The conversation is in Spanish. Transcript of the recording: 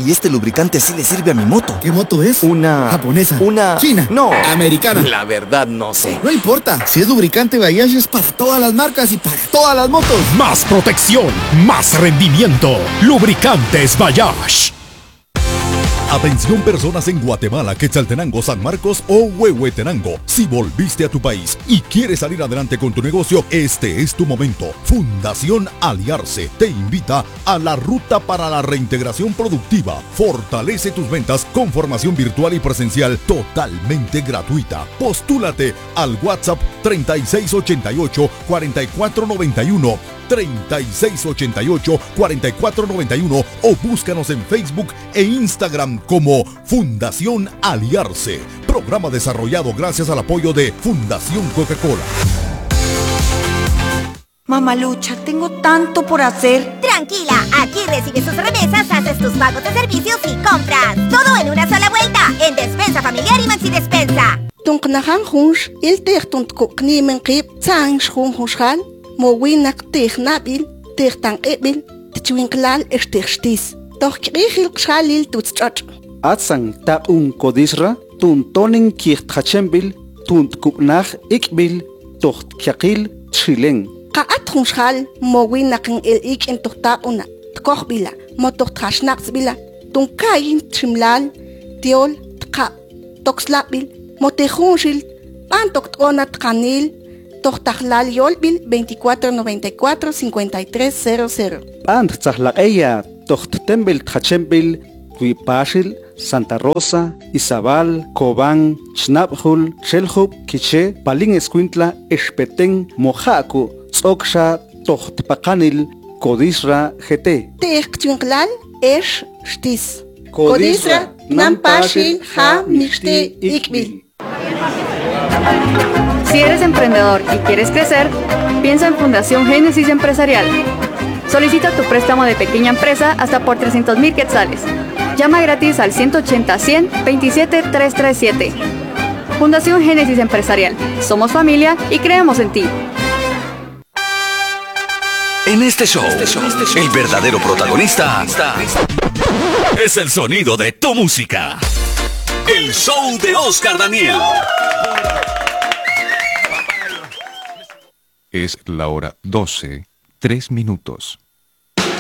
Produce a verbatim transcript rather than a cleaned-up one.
Y este lubricante sí le sirve a mi moto. ¿Qué moto es? Una... ¿Japonesa? Una... ¿China? No. ¿Americana? La verdad no sé. No importa. Si es lubricante Bayash es para todas las marcas y para todas las motos. Más protección, más rendimiento. Lubricantes Bayash. Atención personas en Guatemala, Quetzaltenango, San Marcos o Huehuetenango. Si volviste a tu país y quieres salir adelante con tu negocio, este es tu momento. Fundación Aliarse te invita a la ruta para la reintegración productiva. Fortalece tus ventas con formación virtual y presencial totalmente gratuita. Postúlate al WhatsApp treinta y seis ochenta y ocho, cuarenta y cuatro noventa y uno. treinta y seis ochenta y ocho, cuarenta y cuatro noventa y uno o búscanos en Facebook e Instagram como Fundación Aliarse. Programa desarrollado gracias al apoyo de Fundación Coca-Cola. Mamalucha, tengo tanto por hacer. Tranquila, aquí recibes tus remesas, haces tus pagos de servicios y compras. Todo en una sola vuelta, en Despensa Familiar y Maxi Despensa. Tunqnahan hunsh, il tehtont kokni men qib, tsang shum hushal. Mowinak tehnabil, tehtan ebil, tchwinklal estechtis. Doch krihil kshalil tutschach. Atsang ta un kodisra, tun tonin kicht hachembil, tun kupnach ikbil, tocht kyakil tshileng. Qaat hunshal, mowinak el ik en tohta una, tkochbila, motocht hasnaksbila, tun kayin tshimlal, tiol, tkap, toxlabil, motejunshil, pantokt onat kanil, Tohtahlal Yolbil veinticuatro noventa y cuatro cincuenta y tres cero cero. Band Tzahla Tocht Tembil Tchachembil, Huipashil, Santa Rosa, Izabal, Cobán, Chnabhul, Chelhub, Quiche, Palín Escuintla, Espetén, Mojaco, Tzoksha, Tocht Pacanil, Codisra, G T. Techtwinklal, Esh, Stis. Codisra, Nampashil, Ha, Mixte, Ikbil. Si eres emprendedor y quieres crecer, piensa en Fundación Génesis Empresarial. Solicita tu préstamo de pequeña empresa hasta por trescientos mil quetzales. Llama gratis al ciento ochenta, cien, veintisiete, trescientos treinta y siete. Fundación Génesis Empresarial. Somos familia y creemos en ti. En este show, el verdadero protagonista es el sonido de tu música. El show de Oscar Daniel. Es la hora doce, tres minutos.